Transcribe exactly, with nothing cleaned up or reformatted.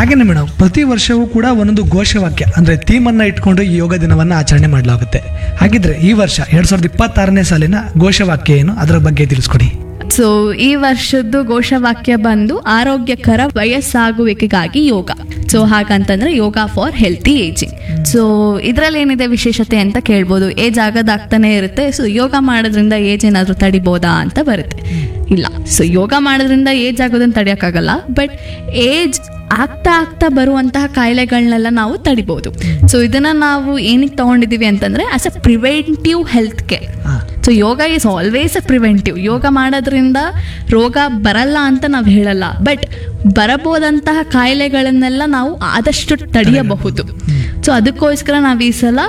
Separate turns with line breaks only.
ಹಾಗೇನೆ ಮೇಡಮ್, ಪ್ರತಿ ವರ್ಷವೂ ಕೂಡ ಒಂದೊಂದು ಘೋಷವಾಕ್ಯ ಅಂದರೆ ಥೀಮನ್ನು ಇಟ್ಕೊಂಡು ಈ ಯೋಗ ದಿನವನ್ನು ಆಚರಣೆ ಮಾಡಲಾಗುತ್ತೆ. ಹಾಗಿದ್ರೆ ಈ ವರ್ಷ ಎರಡು ಸಾವಿರದ ಇಪ್ಪತ್ತಾರನೇ ಸಾಲಿನ ಘೋಷವಾಕ್ಯ ಏನು, ಅದರ ಬಗ್ಗೆ ತಿಳಿಸ್ಕೊಡಿ.
ಸೊ ಈ ವರ್ಷದ್ದು ಘೋಷವಾಕ್ಯ ಬಂದು ಆರೋಗ್ಯಕರ ವಯಸ್ಸಾಗುವಿಕೆಗಾಗಿ ಯೋಗ. So ಹಾಗಂತಂದ್ರೆ yoga for healthy ageing. So ಇದರಲ್ಲಿ ಏನಿದೆ ವಿಶೇಷತೆ ಅಂತ ಕೇಳ್ಬೋದು. ಏಜ್ ಆಗದಾಗ್ತಾನೆ ಇರುತ್ತೆ. ಸೊ ಯೋಗ ಮಾಡೋದ್ರಿಂದ ಏಜ್ ಏನಾದರೂ ತಡಿಬೋದಾ ಅಂತ ಬರುತ್ತೆ. ಇಲ್ಲ, ಸೊ ಯೋಗ ಮಾಡೋದ್ರಿಂದ ಏಜ್ ಆಗೋದನ್ನ ತಡೆಯೋಕ್ಕಾಗಲ್ಲ. ಬಟ್ ಏಜ್ ಆಗ್ತಾ ಆಗ್ತಾ ಬರುವಂತಹ ಕಾಯಿಲೆಗಳನ್ನೆಲ್ಲ ನಾವು ತಡಿಬೋದು. ಸೊ ಇದನ್ನ ನಾವು ಏನಕ್ಕೆ ತಗೊಂಡಿದೀವಿ ಅಂತಂದ್ರೆ as a preventive health care. So yoga is always a preventive. ಯೋಗ ಮಾಡೋದ್ರಿಂದ ರೋಗ ಬರಲ್ಲ ಅಂತ ನಾವು ಹೇಳಲ್ಲ, ಬಟ್ ಬರಬಹುದಂತಹ ಕಾಯಿಲೆಗಳನ್ನೆಲ್ಲ ನಾವು ಆದಷ್ಟು ತಡೆಯಬಹುದು. ಸೊ ಅದಕ್ಕೋಸ್ಕರ ನಾವು ಈ ಸಲ